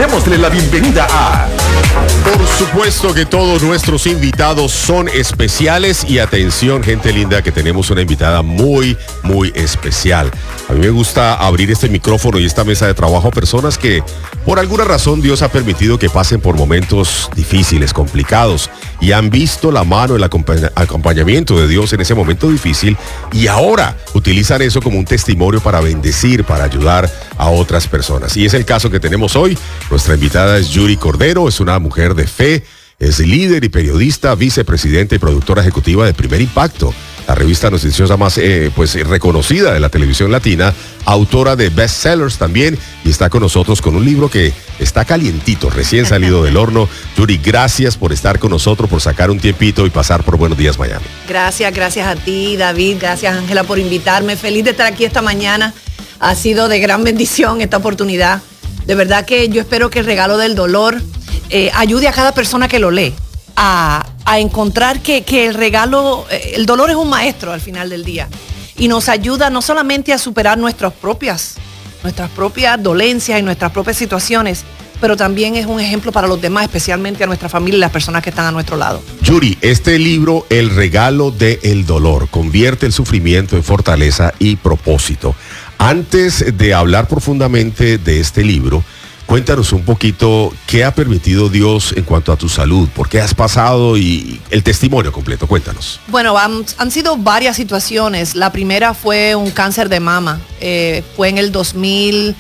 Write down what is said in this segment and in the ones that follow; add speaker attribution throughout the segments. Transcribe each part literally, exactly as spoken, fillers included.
Speaker 1: Démosle la bienvenida a...
Speaker 2: Por supuesto que todos nuestros invitados son especiales y atención, gente linda, que tenemos una invitada muy, muy especial. A mí me gusta abrir este micrófono y esta mesa de trabajo a personas que por alguna razón Dios ha permitido que pasen por momentos difíciles, complicados y han visto la mano, el acompañ- acompañamiento de Dios en ese momento difícil y ahora utilizan eso como un testimonio para bendecir, para ayudar a otras personas. Y es el caso que tenemos hoy. Nuestra invitada es Yuri Cordero, es una mujer de fe, es líder y periodista, vicepresidenta y productora ejecutiva de Primer Impacto, la revista noticiosa más eh, pues, reconocida de la televisión latina, autora de bestsellers también, y está con nosotros con un libro que está calientito, recién salido del horno. Yuri, gracias por estar con nosotros, por sacar un tiempito y pasar por Buenos Días Miami.
Speaker 3: Gracias, gracias a ti, David, gracias, Ángela, por invitarme. Feliz de estar aquí esta mañana. Ha sido de gran bendición esta oportunidad. De verdad que yo espero que el regalo del dolor eh, ayude a cada persona que lo lee a, a encontrar que, que el regalo, eh, el dolor es un maestro al final del día y nos ayuda no solamente a superar nuestras propias, nuestras propias dolencias y nuestras propias situaciones, pero también es un ejemplo para los demás, especialmente a nuestra familia y las personas que están a nuestro lado.
Speaker 2: Yuri, este libro, El regalo del dolor, convierte el sufrimiento en fortaleza y propósito. Antes de hablar profundamente de este libro, cuéntanos un poquito qué ha permitido Dios en cuanto a tu salud, por qué has pasado y el testimonio completo, cuéntanos.
Speaker 3: Bueno, han, han sido varias situaciones. La primera fue un cáncer de mama. Eh, fue en el dos mil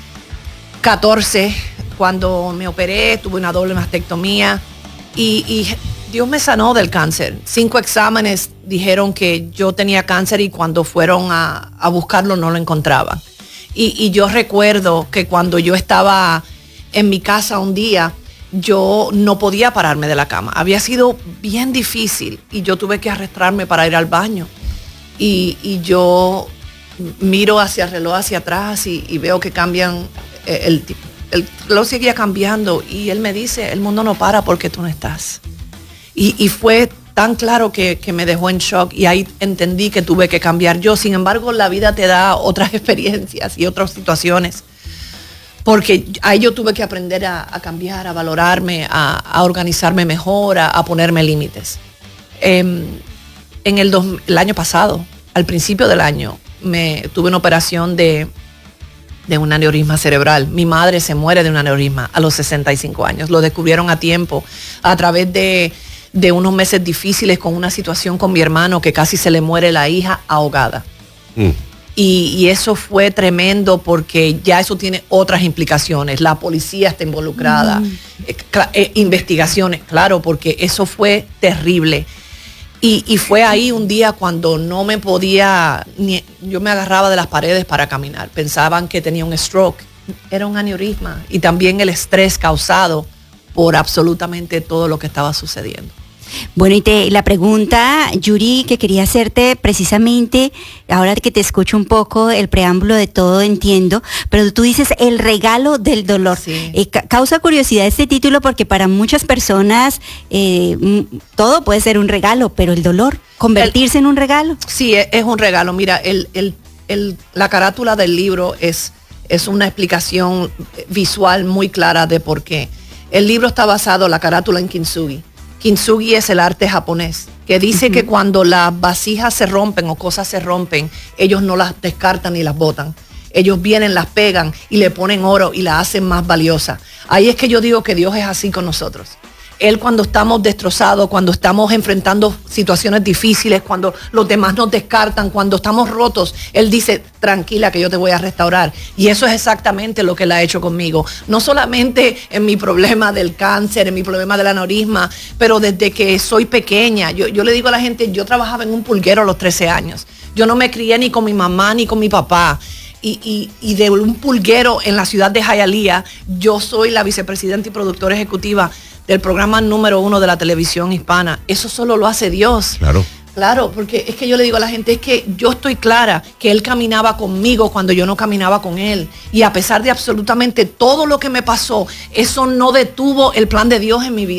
Speaker 3: catorce cuando me operé, tuve una doble mastectomía y, y Dios me sanó del cáncer. Cinco exámenes dijeron que yo tenía cáncer y cuando fueron a, a buscarlo no lo encontraban. Y, y yo recuerdo que cuando yo estaba en mi casa un día, yo no podía pararme de la cama. Había sido bien difícil y yo tuve que arrastrarme para ir al baño. Y, y yo miro hacia el reloj, hacia atrás y, y veo que cambian, el, el reloj seguía cambiando y él me dice, el mundo no para porque tú no estás. Y, y fue tan claro que, que me dejó en shock y ahí entendí que tuve que cambiar yo. Sin embargo, la vida te da otras experiencias y otras situaciones. Porque ahí yo tuve que aprender a, a cambiar, a valorarme, a, a organizarme mejor, a, a ponerme límites. Eh, en el, dos, el año pasado, al principio del año, me tuve una operación de, de un aneurisma cerebral. Mi madre se muere de un aneurisma a los sesenta y cinco años. Lo descubrieron a tiempo a través de... de unos meses difíciles con una situación con mi hermano que casi se le muere la hija ahogada. Mm. Y, y eso fue tremendo porque ya eso tiene otras implicaciones. La policía está involucrada, mm. eh, cl- eh, investigaciones, claro, porque eso fue terrible. Y, y fue ahí un día cuando no me podía, ni, yo me agarraba de las paredes para caminar. Pensaban que tenía un stroke, era un aneurisma. Y también el estrés causado por absolutamente todo lo que estaba sucediendo.
Speaker 4: Bueno, y te, la pregunta, Yuri, que quería hacerte precisamente, ahora que te escucho un poco el preámbulo de todo, entiendo, pero tú dices el regalo del dolor.
Speaker 3: Sí.
Speaker 4: Eh, ca- causa curiosidad este título porque para muchas personas eh, m- todo puede ser un regalo, pero el dolor, convertirse el, en un regalo.
Speaker 3: Sí, es, es un regalo. Mira, el, el, el, la carátula del libro es, es una explicación visual muy clara de por qué. El libro está basado, la carátula, en kintsugi. Kintsugi es el arte japonés, que dice uh-huh. que cuando las vasijas se rompen o cosas se rompen, ellos no las descartan ni las botan. Ellos vienen, las pegan y le ponen oro y la hacen más valiosa. Ahí es que yo digo que Dios es así con nosotros. Él, cuando estamos destrozados, cuando estamos enfrentando situaciones difíciles, cuando los demás nos descartan, cuando estamos rotos, Él dice, tranquila que yo te voy a restaurar. Y eso es exactamente lo que Él ha hecho conmigo. No solamente en mi problema del cáncer, en mi problema del aneurisma, pero desde que soy pequeña. Yo, yo le digo a la gente, yo trabajaba en un pulguero a los trece años. Yo no me crié ni con mi mamá ni con mi papá. Y, y, y de un pulguero en la ciudad de Hialeah, yo soy la vicepresidenta y productora ejecutiva del programa número uno de la televisión hispana. Eso solo lo hace Dios.
Speaker 2: Claro.
Speaker 3: Claro, porque es que yo le digo a la gente, es que yo estoy clara que Él caminaba conmigo cuando yo no caminaba con Él. Y a pesar de absolutamente todo lo que me pasó, eso no detuvo el plan de Dios en mi vida.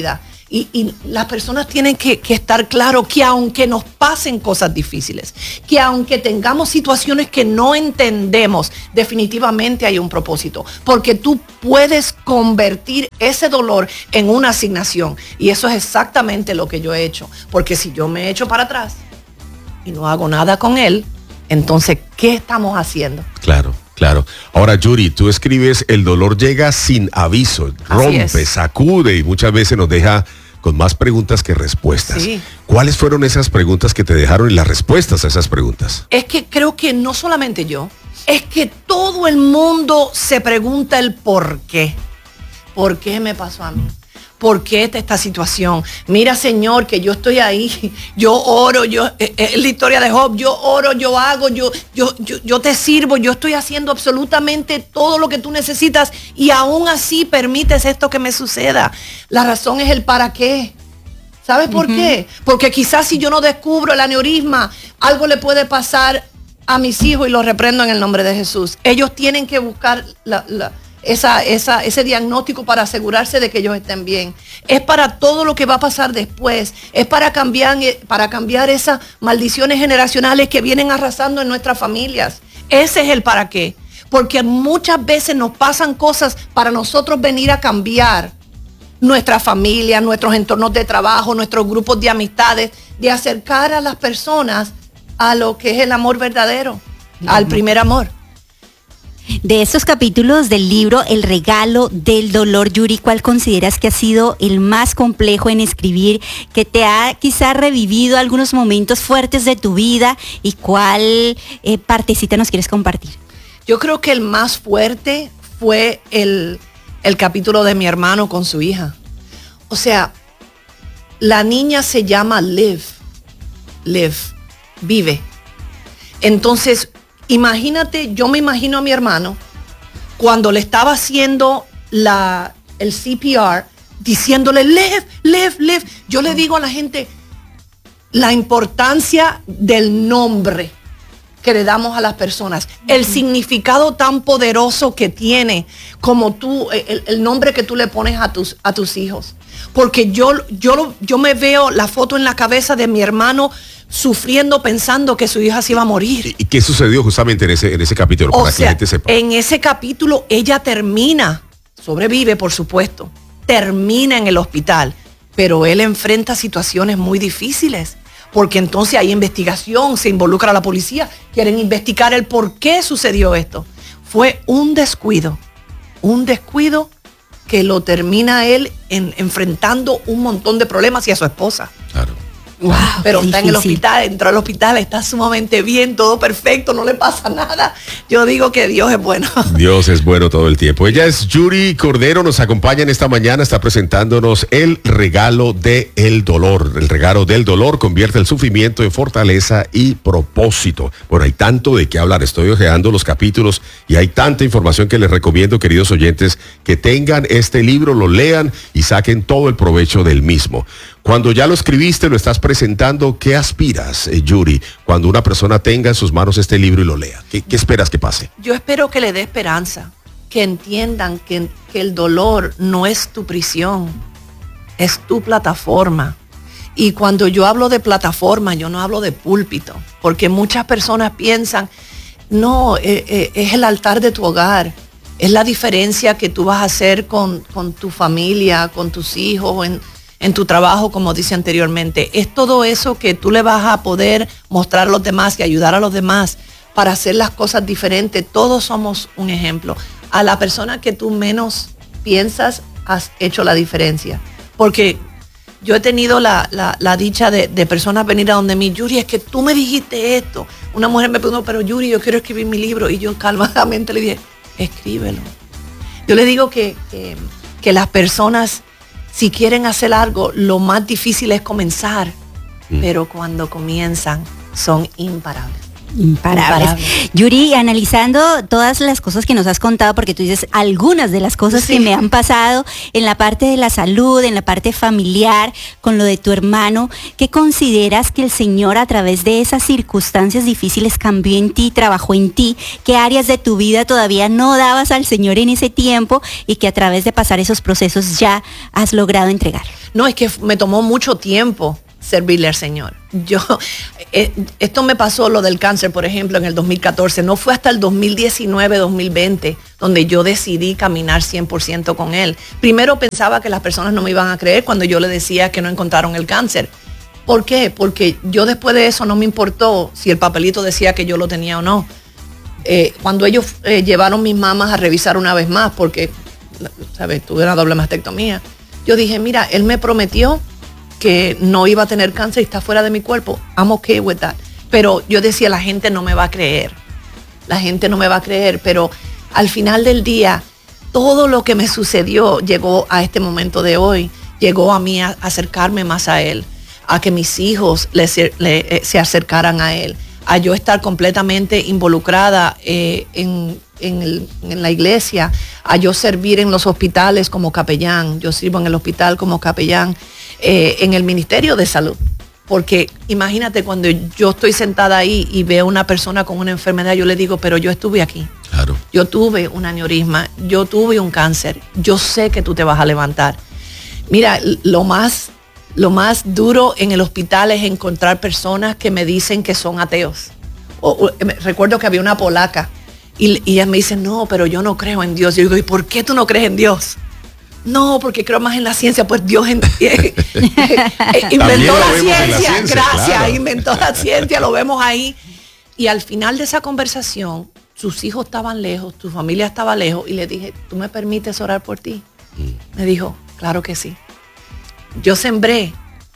Speaker 3: Y, y las personas tienen que, que estar claro que aunque nos pasen cosas difíciles, que aunque tengamos situaciones que no entendemos, definitivamente hay un propósito. Porque tú puedes convertir ese dolor en una asignación. Y eso es exactamente lo que yo he hecho. Porque si yo me echo para atrás y no hago nada con él, entonces, ¿qué estamos haciendo?
Speaker 2: Claro. Claro. Ahora, Yuri, tú escribes, el dolor llega sin aviso, rompe, sacude y muchas veces nos deja con más preguntas que respuestas.
Speaker 3: Sí.
Speaker 2: ¿Cuáles fueron esas preguntas que te dejaron y las respuestas a esas preguntas?
Speaker 3: Es que creo que no solamente yo, es que todo el mundo se pregunta el por qué. ¿Por qué me pasó a mí? ¿Por qué esta situación? Mira, Señor, que yo estoy ahí, yo oro, yo, es eh, la historia de Job, yo oro, yo hago, yo, yo, yo, yo te sirvo, yo estoy haciendo absolutamente todo lo que tú necesitas y aún así permites esto que me suceda. La razón es el para qué. ¿Sabes por uh-huh. qué? Porque quizás si yo no descubro el aneurisma, algo le puede pasar a mis hijos y los reprendo en el nombre de Jesús. Ellos tienen que buscar la... la Esa, esa, ese diagnóstico para asegurarse de que ellos estén bien. Es para todo lo que va a pasar después. Es para cambiar, para cambiar esas maldiciones generacionales que vienen arrasando en nuestras familias. Ese es el para qué. Porque muchas veces nos pasan cosas para nosotros venir a cambiar nuestra familia, nuestros entornos de trabajo, nuestros grupos de amistades, de acercar a las personas a lo que es el amor verdadero, uh-huh. al primer amor.
Speaker 4: De estos capítulos del libro El regalo del dolor, Yuri, ¿cuál consideras que ha sido el más complejo en escribir, que te ha quizá revivido algunos momentos fuertes de tu vida y cuál eh, partecita nos quieres compartir?
Speaker 3: Yo creo que el más fuerte fue el, el capítulo de mi hermano con su hija. O sea, la niña se llama Liv, Liv, vive. Entonces, imagínate, yo me imagino a mi hermano cuando le estaba haciendo la, el C P R, diciéndole, Liv, Liv, Liv. Yo le digo a la gente la importancia del nombre que le damos a las personas, el uh-huh. significado tan poderoso que tiene como tú, el, el nombre que tú le pones a tus, a tus hijos. Porque yo, yo, yo me veo la foto en la cabeza de mi hermano sufriendo, pensando que su hija se iba a morir.
Speaker 2: ¿Y qué sucedió justamente en ese, en ese capítulo?
Speaker 3: O
Speaker 2: para
Speaker 3: sea,
Speaker 2: que la gente sepa.
Speaker 3: En ese capítulo ella termina, sobrevive por supuesto, termina en el hospital, pero él enfrenta situaciones muy difíciles, porque entonces hay investigación, se involucra a la policía, quieren investigar el por qué sucedió esto. Fue un descuido, un descuido que lo termina él en, enfrentando un montón de problemas y a su esposa.
Speaker 2: Claro.
Speaker 3: Wow, pero está en el hospital, entró al hospital, está sumamente bien, todo perfecto, no le pasa nada. Yo digo que Dios es bueno.
Speaker 2: Dios es bueno todo el tiempo. Ella es Yuri Cordero, nos acompaña en esta mañana, está presentándonos el regalo del dolor. El regalo del dolor convierte el sufrimiento en fortaleza y propósito. Bueno, hay tanto de qué hablar, estoy ojeando los capítulos y hay tanta información que les recomiendo, queridos oyentes, que tengan este libro, lo lean y saquen todo el provecho del mismo. Cuando ya lo escribiste, lo estás presentando, ¿qué aspiras, eh, Yuri, cuando una persona tenga en sus manos este libro y lo lea? ¿Qué, qué esperas que pase?
Speaker 3: Yo espero que le dé esperanza, que entiendan que, que el dolor no es tu prisión, es tu plataforma. Y cuando yo hablo de plataforma, yo no hablo de púlpito, porque muchas personas piensan, no, eh, eh, es el altar de tu hogar, es la diferencia que tú vas a hacer con, con tu familia, con tus hijos, en en tu trabajo, como dice anteriormente. Es todo eso que tú le vas a poder mostrar a los demás y ayudar a los demás para hacer las cosas diferentes. Todos somos un ejemplo. A la persona que tú menos piensas, has hecho la diferencia. Porque yo he tenido la, la, la dicha de, de personas venir a donde mí, Yuri, es que tú me dijiste esto. Una mujer me preguntó, pero Yuri, yo quiero escribir mi libro. Y yo calmadamente le dije, escríbelo. Yo le digo que, que, que las personas, si quieren hacer algo, lo más difícil es comenzar, mm. pero cuando comienzan son imparables.
Speaker 4: Imparables.
Speaker 3: Imparables.
Speaker 4: Yuri, analizando todas las cosas que nos has contado, porque tú dices algunas de las cosas
Speaker 3: Sí.
Speaker 4: que me han pasado en la parte de la salud, en la parte familiar, con lo de tu hermano, ¿qué consideras que el Señor a través de esas circunstancias difíciles cambió en ti, trabajó en ti? ¿Qué áreas de tu vida todavía no dabas al Señor en ese tiempo y que a través de pasar esos procesos ya has logrado entregar?
Speaker 3: No, es que me tomó mucho tiempo servirle al Señor. Yo, eh, esto me pasó, lo del cáncer, por ejemplo, en el dos mil catorce. No fue hasta el dos mil diecinueve, dos mil veinte, donde yo decidí caminar cien por ciento con Él. Primero pensaba que las personas no me iban a creer cuando yo le decía que no encontraron el cáncer. ¿Por qué? Porque yo después de eso no me importó si el papelito decía que yo lo tenía o no. Eh, cuando ellos eh, llevaron mis mamas a revisar una vez más, porque, ¿sabes? Tuve una doble mastectomía. Yo dije, mira, Él me prometió que no iba a tener cáncer y está fuera de mi cuerpo. I'm okay with that. Pero yo decía, la gente no me va a creer. La gente no me va a creer. Pero al final del día, todo lo que me sucedió llegó a este momento de hoy. Llegó a mí a acercarme más a Él, a que mis hijos le, le, se acercaran a Él, a yo estar completamente involucrada eh, en, en, el, en la iglesia, a yo servir en los hospitales como capellán. Yo sirvo en el hospital como capellán. Eh, en el Ministerio de Salud, porque imagínate cuando yo estoy sentada ahí y veo a una persona con una enfermedad, yo le digo, pero yo estuve aquí,
Speaker 2: Claro.
Speaker 3: yo tuve un aneurisma, yo tuve un cáncer, yo sé que tú te vas a levantar. Mira, lo más, lo más duro en el hospital es encontrar personas que me dicen que son ateos. O, o, recuerdo que había una polaca y, y ella me dice, no, pero yo no creo en Dios. Yo digo, ¿y por qué tú no crees en Dios? No, porque creo más en la ciencia. Pues Dios en, eh, eh, inventó la ciencia,
Speaker 2: la ciencia,
Speaker 3: gracias,
Speaker 2: claro.
Speaker 3: inventó la ciencia, lo vemos ahí. Y al final de esa conversación, sus hijos estaban lejos, tu familia estaba lejos, y le dije, ¿tú me permites orar por ti? Mm. Me dijo, claro que sí. Yo sembré.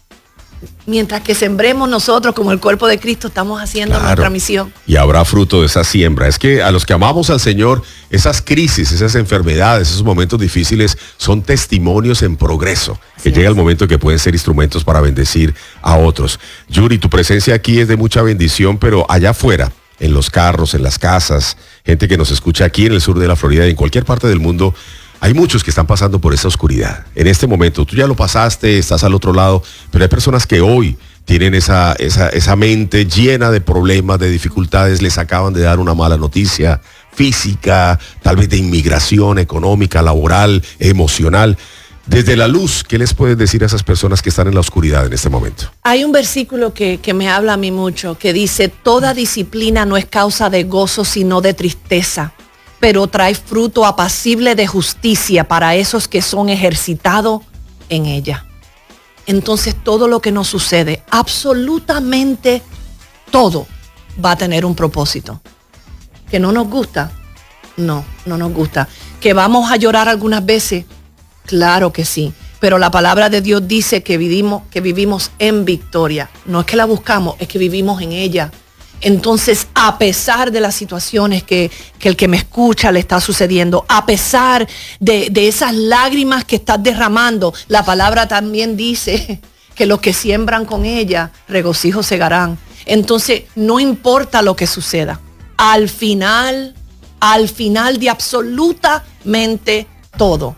Speaker 3: Mientras que sembremos nosotros como el cuerpo de Cristo, estamos haciendo
Speaker 2: Claro.
Speaker 3: nuestra misión.
Speaker 2: Y habrá fruto de esa siembra. Es que a los que amamos al Señor, esas crisis, esas enfermedades, esos momentos difíciles son testimonios en progreso. Que
Speaker 3: Así
Speaker 2: llega
Speaker 3: es.
Speaker 2: el momento que pueden ser instrumentos para bendecir a otros. Yuri, tu presencia aquí es de mucha bendición, pero allá afuera, en los carros, en las casas, gente que nos escucha aquí en el sur de la Florida y en cualquier parte del mundo, hay muchos que están pasando por esa oscuridad. En este momento, tú ya lo pasaste, estás al otro lado, pero hay personas que hoy tienen esa, esa, esa mente llena de problemas, de dificultades, les acaban de dar una mala noticia física, tal vez de inmigración económica, laboral, emocional. Desde la luz, ¿qué les puedes decir a esas personas que están en la oscuridad en este momento?
Speaker 3: Hay un versículo que, que me habla a mí mucho, que dice, toda disciplina no es causa de gozo, sino de tristeza, pero trae fruto apacible de justicia para esos que son ejercitados en ella. Entonces todo lo que nos sucede, absolutamente todo, va a tener un propósito. ¿Que no nos gusta? No, no nos gusta. ¿Que vamos a llorar algunas veces? Claro que sí. Pero la palabra de Dios dice que vivimos, que vivimos en victoria. No es que la buscamos, es que vivimos en ella. Entonces, a pesar de las situaciones que, que el que me escucha le está sucediendo, a pesar de, de esas lágrimas que estás derramando, la palabra también dice que los que siembran con ella, regocijo segarán. Entonces, no importa lo que suceda, al final, al final de absolutamente todo,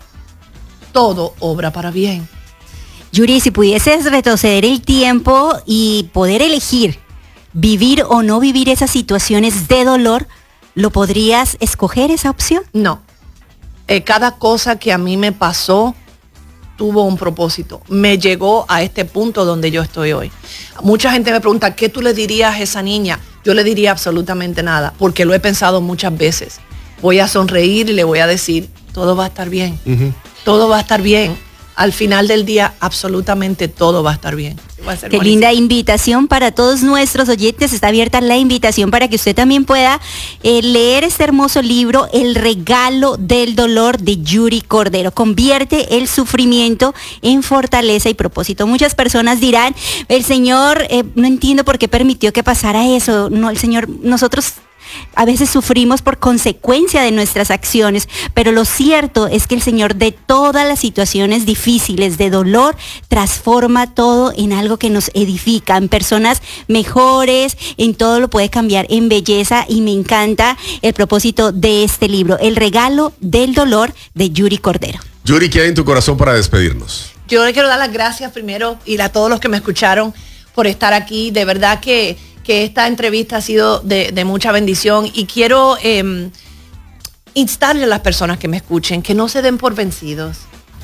Speaker 3: todo obra para bien.
Speaker 4: Yuri, si pudieses retroceder el tiempo y poder elegir vivir o no vivir esas situaciones de dolor, ¿lo podrías escoger esa opción?
Speaker 3: No. Eh, cada cosa que a mí me pasó tuvo un propósito. Me llegó a este punto donde yo estoy hoy. Mucha gente me pregunta, ¿qué tú le dirías a esa niña? Yo le diría absolutamente nada, porque lo he pensado muchas veces. Voy a sonreír y le voy a decir, todo va a estar bien. Uh-huh. Todo va a estar bien. Al final del día, absolutamente todo va a estar bien. Va a ser
Speaker 4: Qué
Speaker 3: buenísimo.
Speaker 4: linda invitación para todos nuestros oyentes. Está abierta la invitación para que usted también pueda eh, leer este hermoso libro, El regalo del dolor, de Yuri Cordero. Convierte el sufrimiento en fortaleza y propósito. Muchas personas dirán, el Señor, eh, no entiendo por qué permitió que pasara eso. No, el Señor, nosotros a veces sufrimos por consecuencia de nuestras acciones, pero lo cierto es que el Señor de todas las situaciones difíciles de dolor transforma todo en algo que nos edifica, en personas mejores, en todo lo puede cambiar en belleza, y me encanta el propósito de este libro, El regalo del dolor, de Yuri Cordero.
Speaker 2: Yuri, ¿qué hay en tu corazón para despedirnos?
Speaker 3: Yo le quiero dar las gracias primero y a todos los que me escucharon por estar aquí. De verdad que, que esta entrevista ha sido de, de mucha bendición, y quiero eh, instarle a las personas que me escuchen que no se den por vencidos,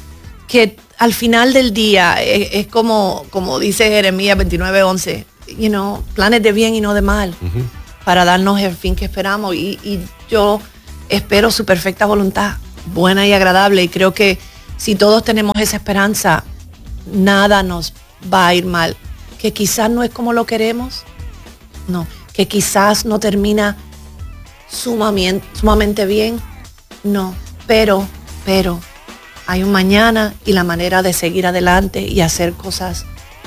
Speaker 3: que al final del día es, es como, como dice Jeremías veintinueve once, you know, planes de bien y no de mal, uh-huh, para darnos el fin que esperamos, y, y yo espero su perfecta voluntad, buena y agradable, y creo que si todos tenemos esa esperanza, nada nos va a ir mal. Que quizás no es como lo queremos, no, que quizás no termina sumamente, sumamente bien, no, pero, pero hay un mañana y la manera de seguir adelante y hacer cosas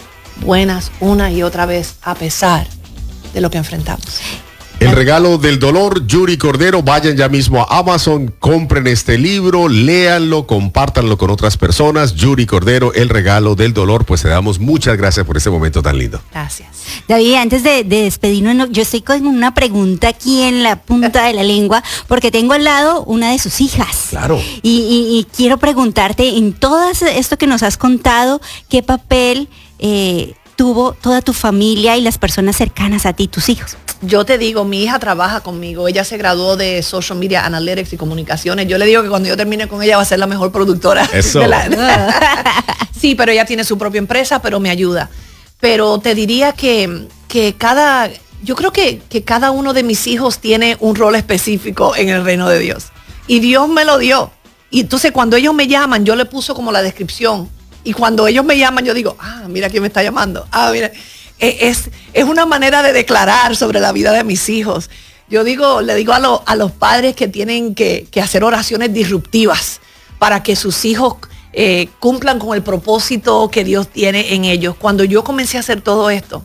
Speaker 3: buenas una y otra vez a pesar de lo que enfrentamos.
Speaker 2: El regalo del dolor, Yuri Cordero. Vayan ya mismo a Amazon, compren este libro, léanlo, compártanlo con otras personas. Yuri Cordero, El regalo del dolor. Pues te damos muchas gracias por este momento tan lindo.
Speaker 3: Gracias.
Speaker 4: David, antes de, de despedirnos, yo estoy con una pregunta aquí en la punta de la lengua, porque tengo al lado una de sus hijas.
Speaker 2: Claro.
Speaker 4: Y, y, y quiero preguntarte, en todo esto que nos has contado, ¿qué papel eh, tuvo toda tu familia y las personas cercanas a ti, tus hijos?
Speaker 3: Yo te digo, mi hija trabaja conmigo, ella se graduó de Social Media Analytics y Comunicaciones. Yo le digo que cuando yo termine con ella va a ser la mejor productora.
Speaker 2: Eso.
Speaker 3: De la... Sí, pero ella tiene su propia empresa, pero me ayuda. Pero te diría que, que cada, yo creo que, que cada uno de mis hijos tiene un rol específico en el reino de Dios. Y Dios me lo dio. Y entonces cuando ellos me llaman, yo le puso como la descripción. Y cuando ellos me llaman, yo digo, ah, mira quién me está llamando. Ah, mira. Es, es una manera de declarar sobre la vida de mis hijos. Yo digo, le digo a, lo, a los padres que tienen que, que hacer oraciones disruptivas para que sus hijos eh, cumplan con el propósito que Dios tiene en ellos. Cuando yo comencé a hacer todo esto,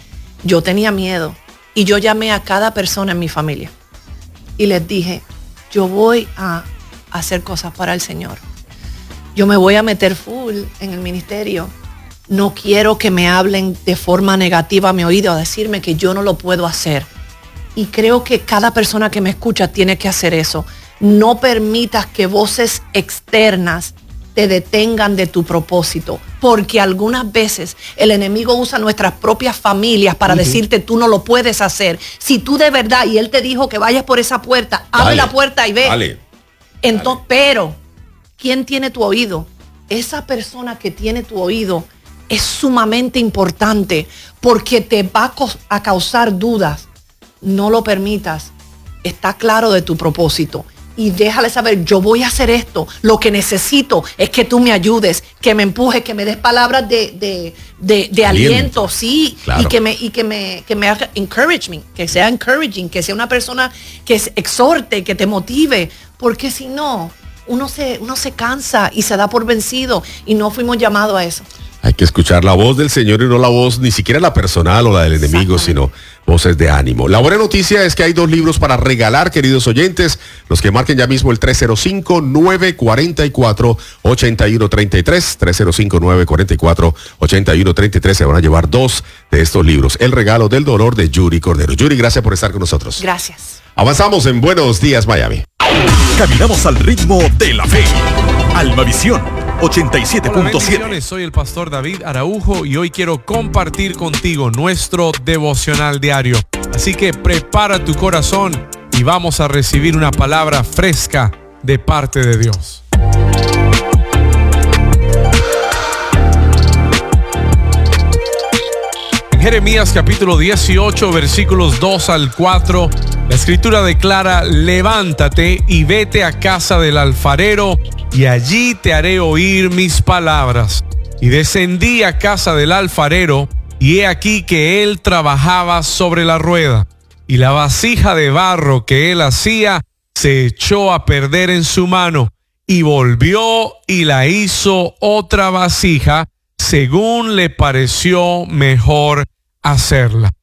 Speaker 3: yo tenía miedo, y yo llamé a cada persona en mi familia y les dije, yo voy a hacer cosas para el Señor. Yo me voy a meter full en el ministerio. No quiero que me hablen de forma negativa a mi oído, a decirme que yo no lo puedo hacer. Y creo que cada persona que me escucha tiene que hacer eso. No permitas que voces externas te detengan de tu propósito, porque algunas veces el enemigo usa nuestras propias familias para uh-huh. decirte tú no lo puedes hacer. Si tú de verdad, y él te dijo que vayas por esa puerta, abre
Speaker 2: dale,
Speaker 3: la puerta y ve.
Speaker 2: Dale,
Speaker 3: Entonces, dale. Pero, ¿quién tiene tu oído? Esa persona que tiene tu oído es sumamente importante, porque te va a causar dudas. No lo permitas. Está claro de tu propósito. Y déjale saber, yo voy a hacer esto. Lo que necesito es que tú me ayudes, que me empujes, que me des palabras de, de, de, de aliento, aliento, sí. Claro. Y que me, y que me, que me haga encouragement, que sea encouraging, que sea una persona que exhorte, que te motive. Porque si no, uno se, uno se cansa y se da por vencido, y no fuimos llamados a eso.
Speaker 2: Hay que escuchar la voz del Señor y no la voz ni siquiera la personal o la del enemigo, sino voces de ánimo. La buena noticia es que hay dos libros para regalar, queridos oyentes. Los que marquen ya mismo el tres cero cinco, nueve cuatro cuatro, ocho uno tres tres, tres cero cinco, nueve cuatro cuatro, ocho uno tres tres, se van a llevar dos de estos libros. El regalo del dolor, de Yuri Cordero. Yuri, gracias por estar con nosotros.
Speaker 3: Gracias.
Speaker 2: Avanzamos en Buenos Días, Miami.
Speaker 1: Caminamos al ritmo de la fe. Almavisión ochenta y siete punto siete.
Speaker 5: Soy el pastor David Araujo y hoy quiero compartir contigo nuestro devocional diario. Así que prepara tu corazón y vamos a recibir una palabra fresca de parte de Dios. En Jeremías capítulo dieciocho, versículos dos al cuatro, la escritura declara: levántate y vete a casa del alfarero, y allí te haré oír mis palabras. Y descendí a casa del alfarero, y he aquí que él trabajaba sobre la rueda, y la vasija de barro que él hacía se echó a perder en su mano, y volvió y la hizo otra vasija, según le pareció mejor hacerla.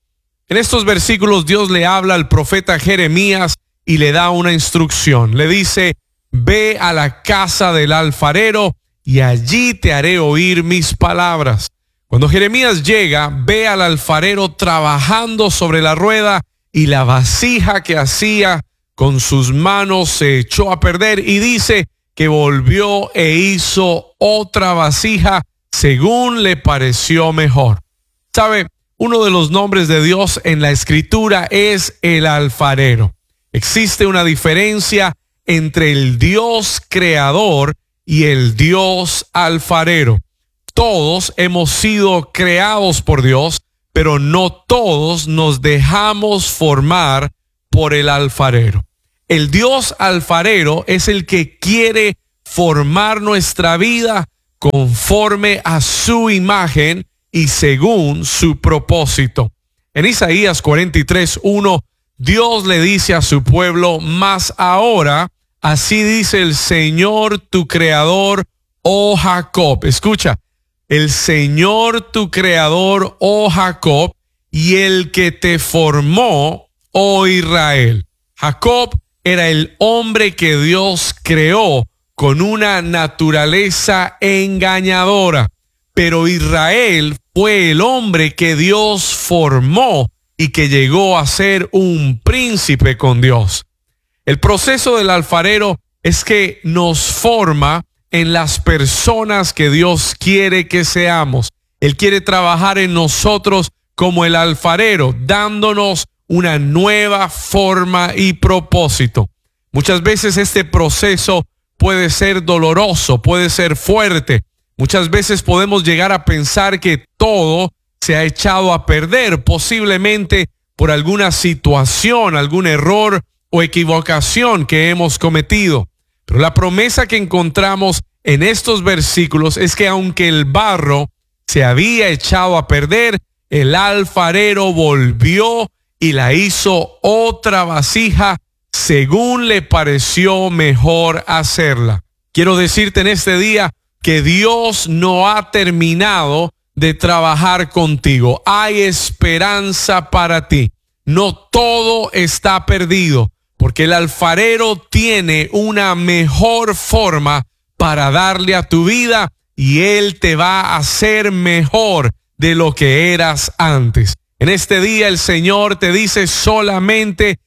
Speaker 5: En estos versículos Dios le habla al profeta Jeremías y le da una instrucción. Le dice, ve a la casa del alfarero y allí te haré oír mis palabras. Cuando Jeremías llega, ve al alfarero trabajando sobre la rueda y la vasija que hacía con sus manos se echó a perder, y dice que volvió e hizo otra vasija según le pareció mejor. ¿Sabe? Uno de los nombres de Dios en la Escritura es el alfarero. Existe una diferencia entre el Dios creador y el Dios alfarero. Todos hemos sido creados por Dios, pero no todos nos dejamos formar por el alfarero. El Dios alfarero es el que quiere formar nuestra vida conforme a su imagen y según su propósito. En Isaías cuarenta y tres, uno, Dios le dice a su pueblo, mas ahora, así dice el Señor tu creador, oh Jacob. Escucha, el Señor tu creador, oh Jacob, y el que te formó, oh Israel. Jacob era el hombre que Dios creó con una naturaleza engañadora, pero Israel fue el hombre que Dios formó y que llegó a ser un príncipe con Dios. El proceso del alfarero es que nos forma en las personas que Dios quiere que seamos. Él quiere trabajar en nosotros como el alfarero, dándonos una nueva forma y propósito. Muchas veces este proceso puede ser doloroso, puede ser fuerte. Muchas veces podemos llegar a pensar que todo se ha echado a perder, posiblemente por alguna situación, algún error o equivocación que hemos cometido. Pero la promesa que encontramos en estos versículos es que aunque el barro se había echado a perder, el alfarero volvió y la hizo otra vasija según le pareció mejor hacerla. Quiero decirte en este día que Dios no ha terminado de trabajar contigo. Hay esperanza para ti. No todo está perdido, porque el alfarero tiene una mejor forma para darle a tu vida y Él te va a hacer mejor de lo que eras antes. En este día el Señor te dice solamente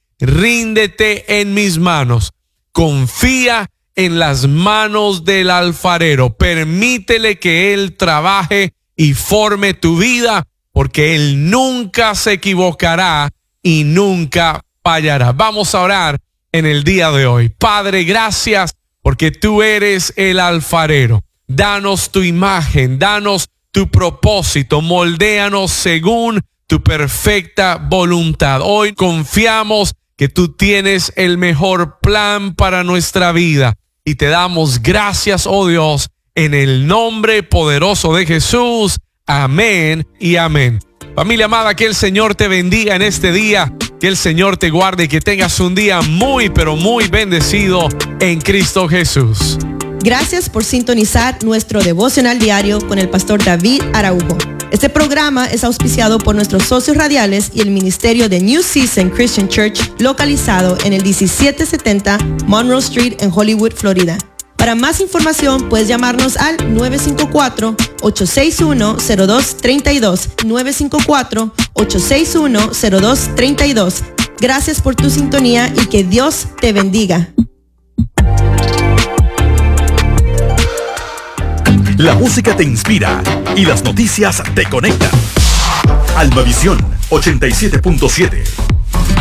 Speaker 5: ríndete en mis manos. Confía en las manos del alfarero. Permítele que Él trabaje y forme tu vida, porque Él nunca se equivocará y nunca fallará. Vamos a orar en el día de hoy. Padre, gracias porque tú eres el alfarero. Danos tu imagen, danos tu propósito, moldéanos según tu perfecta voluntad. Hoy confiamos que tú tienes el mejor plan para nuestra vida y te damos gracias, oh Dios, en el nombre poderoso de Jesús. Amén y amén. Familia amada, que el Señor te bendiga en este día, que el Señor te guarde y que tengas un día muy, pero muy bendecido en Cristo Jesús.
Speaker 6: Gracias por sintonizar nuestro devocional diario con el pastor David Araujo. Este programa es auspiciado por nuestros socios radiales y el ministerio de New Season Christian Church, localizado en el diecisiete setenta Monroe Street en Hollywood, Florida. Para más información puedes llamarnos al nueve cinco cuatro, ocho seis uno, cero dos tres dos, nueve cinco cuatro, ocho seis uno, cero dos tres dos. Gracias por tu sintonía y que Dios te bendiga.
Speaker 1: La música te inspira y las noticias te conectan. Almavisión ochenta y siete punto siete.